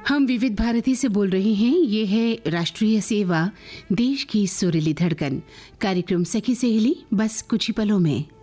हम विविध भारती से बोल रहे हैं। ये है राष्ट्रीय सेवा, देश की सुरीली धड़कन, कार्यक्रम सखी सहेली बस कुछ ही पलों में।